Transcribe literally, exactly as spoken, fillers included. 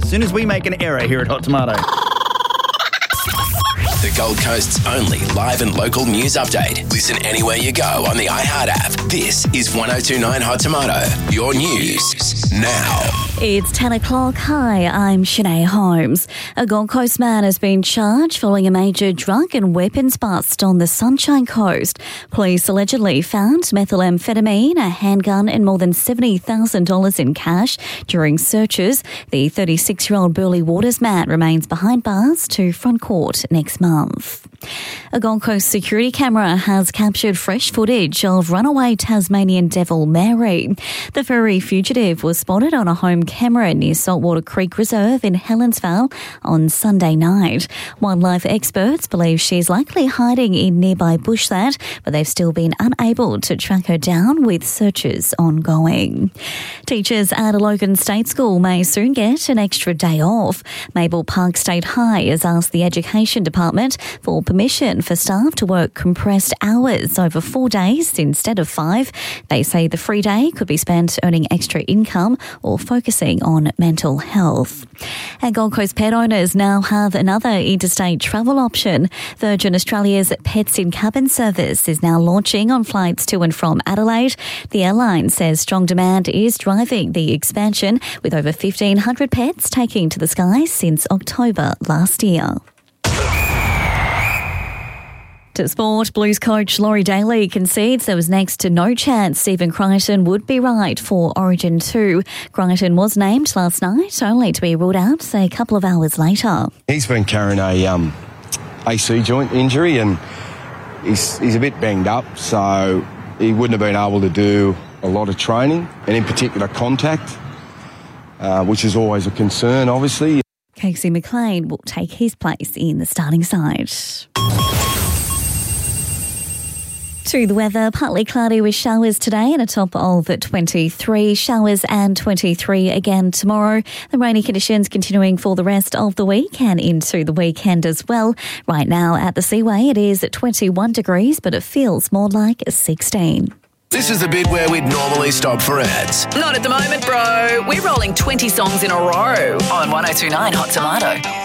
as soon as we make an error here at Hot Tomato. The Gold Coast's only live and local news update. Listen anywhere you go on the iHeart app. This is one oh two point nine Hot Tomato. Your news now. It's ten o'clock. Hi, I'm Shanae Holmes. A Gold Coast man has been charged following a major drug and weapons bust on the Sunshine Coast. Police allegedly found methamphetamine, a handgun and more than seventy thousand dollars in cash during searches. The thirty-six-year-old Burleigh Waters man remains behind bars to front court next month. A Gold Coast security camera has captured fresh footage of runaway Tasmanian devil Mary. The furry fugitive was spotted on a home camera near Saltwater Creek Reserve in Helensvale on Sunday night. Wildlife experts believe she's likely hiding in nearby bushland, but they've still been unable to track her down with searches ongoing. Teachers at a Logan State School may soon get an extra day off. Maple Park State High has asked the Education Department for permission for staff to work compressed hours over four days instead of five. They say the free day could be spent earning extra income or focusing on mental health. And Gold Coast pet owners now have another interstate travel option. Virgin Australia's Pets in Cabin service is now launching on flights to and from Adelaide. The airline says strong demand is driving the expansion, with over fifteen hundred pets taking to the skies since October last year. To sport, Blues coach Laurie Daly concedes there was next to no chance Stephen Crichton would be right for Origin two. Crichton was named last night, only to be ruled out a couple of hours later. He's been carrying a um, A C joint injury and he's, he's a bit banged up, so he wouldn't have been able to do a lot of training, and in particular contact, uh, which is always a concern, obviously. Casey McLean will take his place in the starting side. To the weather, partly cloudy with showers today and a top of twenty-three. Showers and twenty-three again tomorrow. The rainy conditions continuing for the rest of the week and into the weekend as well. Right now at the Seaway it is twenty-one degrees, but it feels more like sixteen. This is the bit where we'd normally stop for ads. Not at the moment, bro. We're rolling twenty songs in a row on one oh two point nine Hot Tomato.